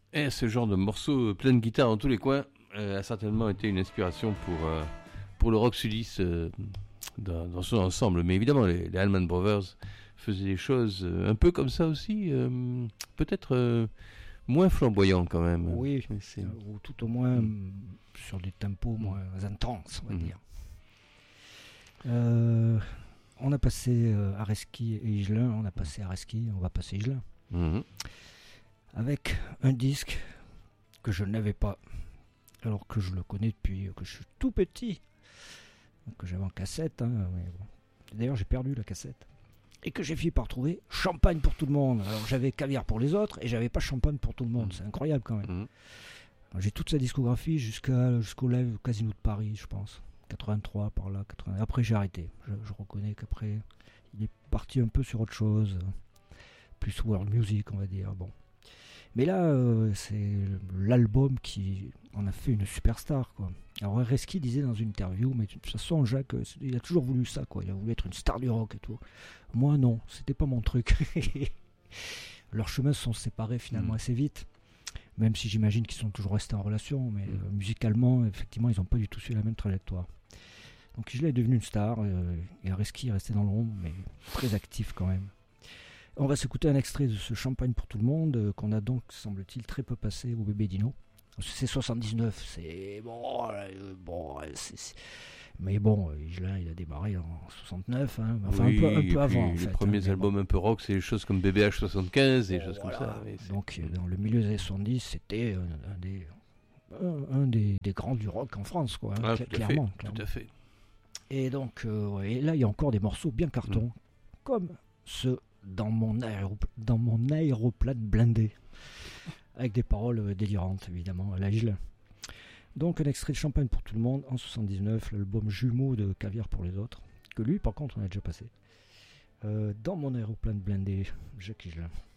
Et ce genre de morceau plein de guitare dans tous les coins a certainement été une inspiration pour le rock sudiste dans son ensemble. Mais évidemment, les Allman Brothers faisaient des choses un peu comme ça aussi, peut-être moins flamboyant quand même. Oui, ou tout au moins sur des tempos moins intenses, on va dire. On a passé Areski et Higelin, on va passer Higelin. Avec un disque que je n'avais pas, alors que je le connais depuis que je suis tout petit, que j'avais en cassette. D'ailleurs, j'ai perdu la cassette. Et que j'ai fini par trouver Champagne pour tout le monde. Alors j'avais Caviar pour les autres et j'avais pas Champagne pour tout le monde. C'est incroyable quand même. J'ai toute sa discographie jusqu'au live Casino de Paris, je pense. 83 par là. 80. Après j'ai arrêté. Je reconnais qu'après il est parti un peu sur autre chose. Plus world music, on va dire. Bon. Mais là, c'est l'album qui en a fait une superstar, quoi. Alors Reski disait dans une interview, mais de toute façon Jacques, il a toujours voulu ça, quoi. Il a voulu être une star du rock et tout. Moi non, c'était pas mon truc. Leurs chemins se sont séparés finalement assez vite, même si j'imagine qu'ils sont toujours restés en relation, mais musicalement, effectivement, ils n'ont pas du tout suivi la même trajectoire. Donc Higelin est devenu une star, et Reski est resté dans l'ombre, mais très actif quand même. On va s'écouter un extrait de ce Champagne pour tout le monde, qu'on a donc, semble-t-il, très peu passé au Bébé Dino. C'est 79, c'est bon, mais bon, Higelin, il a démarré en 69, enfin oui, un peu avant. En les fait, premiers albums un peu rock, c'est des choses comme BBH 75 et des choses voilà. comme ça. Donc, dans le milieu des années 70, c'était un des grands du rock en France, quoi, clairement. Tout à fait. Et donc, et là, il y a encore des morceaux bien cartons, comme ce dans mon aéroplane blindé, avec des paroles délirantes, évidemment, à la Higelin. Donc un extrait de Champagne pour tout le monde en 79, l'album jumeau de Caviar pour les autres, que lui, par contre, on a déjà passé. Dans mon aéroplane blindé, Jacques Higelin.